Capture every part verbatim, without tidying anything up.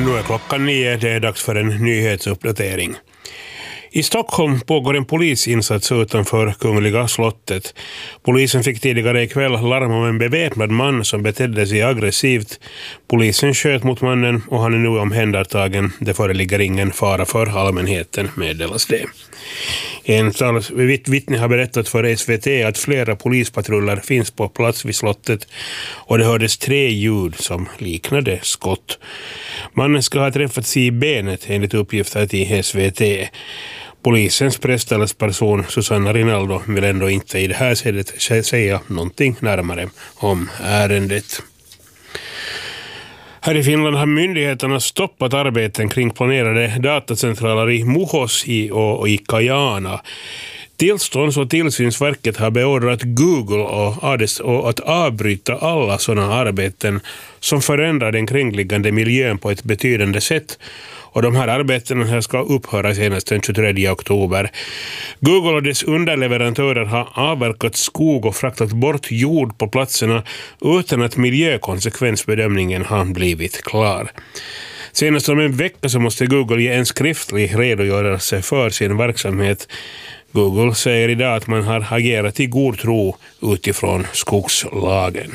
Nu är klockan nio, det är dags för en nyhetsuppdatering. I Stockholm pågår en polisinsats utanför Kungliga slottet. Polisen fick tidigare ikväll larm om en beväpnad man som betedde sig aggressivt. Polisen sköt mot mannen och han är nu omhändertagen. Det föreligger ingen fara för allmänheten, meddelas det. En vittne har berättat för S V T att flera polispatruller finns på plats vid slottet och det hördes tre ljud som liknade skott. Mannen ska ha träffats i benet enligt uppgifter till S V T. Polisens presstalesperson Susanna Rinaldo vill ändå inte i det här sättet säga någonting närmare om ärendet. Här i Finland har myndigheterna stoppat arbeten kring planerade datacentraler i Muhos och i Kajana. Tillstånds- och tillsynsverket har beordrat Google och att avbryta alla sådana arbeten som förändrar den kringliggande miljön på ett betydande sätt. Och de här arbetena ska upphöra senast den tjugotredje oktober. Google och dess underleverantörer har avverkat skog och fraktat bort jord på platserna utan att miljökonsekvensbedömningen har blivit klar. Senast om en vecka så måste Google ge en skriftlig redogörelse för sin verksamhet. Google säger idag att man har agerat i god tro utifrån skogslagen.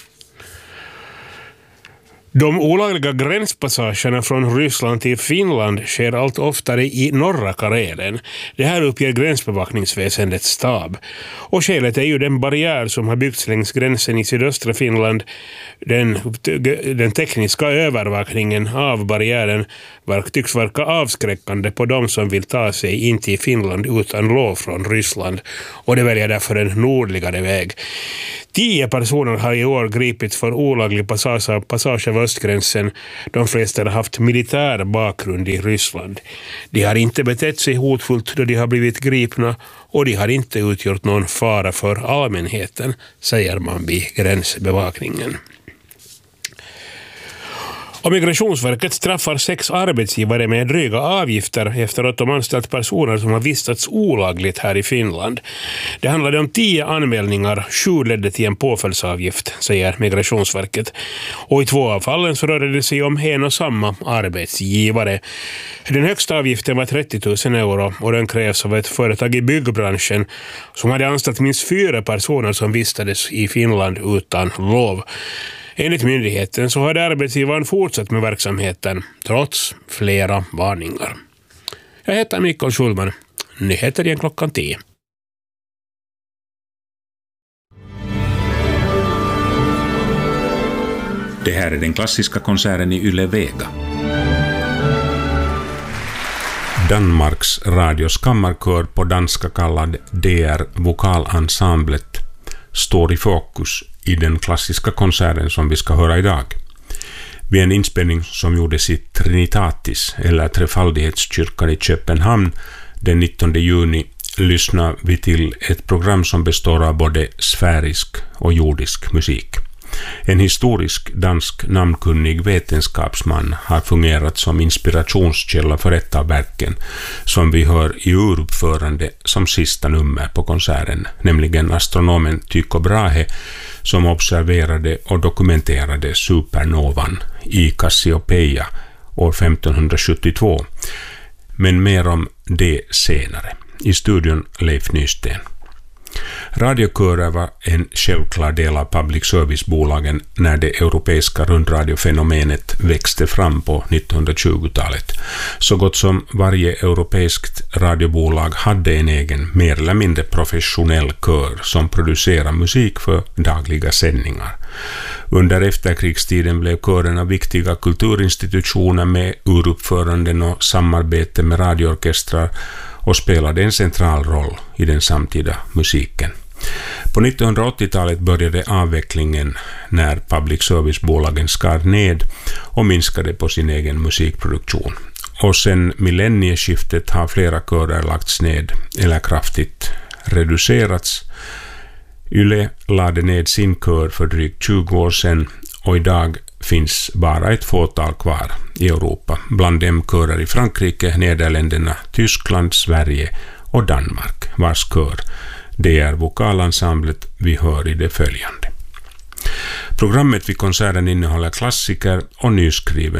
De olagliga gränspassagerna från Ryssland till Finland sker allt oftare i norra Karelen. Det här uppger gränsbevakningsväsendets stab. Och skälet är ju den barriär som har byggts längs gränsen i sydöstra Finland. Den, den tekniska övervakningen av barriären verk, tycks verka avskräckande på de som vill ta sig in till Finland utan lov från Ryssland. Och det väljer därför en nordligare väg. Tio personer har i år gripits för olaglig passage, passage av östgränsen. De flesta har haft militär bakgrund i Ryssland. De har inte betett sig hotfullt då de har blivit gripna och de har inte utgjort någon fara för allmänheten, säger man vid gränsbevakningen. Och Migrationsverket straffar sex arbetsgivare med dryga avgifter efter att de anställt personer som har vistats olagligt här i Finland. Det handlade om tio anmälningar, sju ledde till en påföljdsavgift, säger Migrationsverket. Och i två av fallen så rörde det sig om en och samma arbetsgivare. Den högsta avgiften var trettio tusen euro och den krävs av ett företag i byggbranschen som hade anställt minst fyra personer som vistades i Finland utan lov. Enligt myndigheten så hade arbetsgivaren fortsatt med verksamheten trots flera varningar. Jag heter Mikael Schulman. Nyheter igen klockan tio. Det här är den klassiska konserten i Yle Vega. Danmarks radios kammarkör på danska kallad D R Vokalensemblet står i fokus i den klassiska konserten som vi ska höra idag. Vid en inspelning som gjordes i Trinitatis eller Trefaldighetskyrkan i Köpenhamn den nittonde juni lyssnar vi till ett program som består av både sfärisk och jordisk musik. En historisk dansk namnkunnig vetenskapsman har fungerat som inspirationskälla för ett av verken som vi hör i uruppförande som sista nummer på konserten, nämligen astronomen Tycho Brahe som observerade och dokumenterade supernovan i Cassiopeia år femtonhundrasjuttiotvå. Men mer om det senare. I studion Leif Nysten. Radiokörer var en självklar del av public service-bolagen när det europeiska rundradiofenomenet växte fram på nittonhundratjugotalet. Så gott som varje europeiskt radiobolag hade en egen, mer eller mindre professionell kör som producerar musik för dagliga sändningar. Under efterkrigstiden blev körerna viktiga kulturinstitutioner med uruppföranden och samarbete med radioorkestrar och spelade en central roll i den samtida musiken. På nittonhundraåttiotalet började avvecklingen när public service-bolagen skar ned och minskade på sin egen musikproduktion. Och sen millennieskiftet har flera körer lagts ned eller kraftigt reducerats. Yle lade ned sin kör för drygt tjugo år sedan och idag finns bara ett fåtal kvar i Europa. Bland dem körer i Frankrike, Nederländerna, Tyskland, Sverige och Danmark, vars kör det är vokalensemblet vi hör i det följande. Programmet vid konserten innehåller klassiker och nyskriven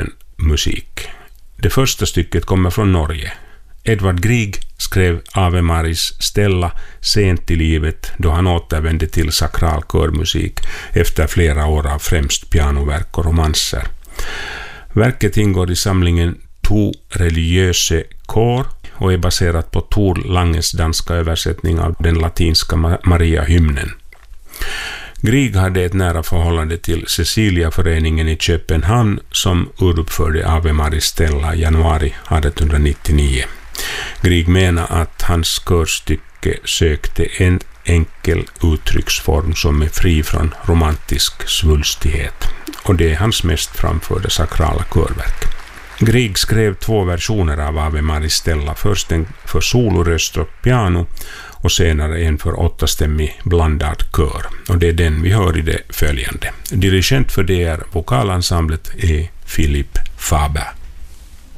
körmusik. Det första stycket kommer från Norge. Edvard Grieg skrev Ave Maris Stella sent i livet då han återvände till sakral körmusik efter flera år av främst pianoverk och romanser. Verket ingår i samlingen To religiöse kor och är baserat på Tor Langes danska översättning av den latinska Maria-hymnen. Grieg hade ett nära förhållande till Cecilia-föreningen i Köpenhamn som uruppförde Ave Maris Stella i januari artonhundranittionio. Grieg menar att hans körstycke sökte en enkel uttrycksform som är fri från romantisk svulstighet, och det är hans mest framförda sakrala körverk. Grieg skrev två versioner av Ave Maris Stella, först en för soloröst och piano och senare en för åttastämmig blandad kör, och det är den vi hör i det följande. Dirigent för D R vokalensemblet är Philippe Faber.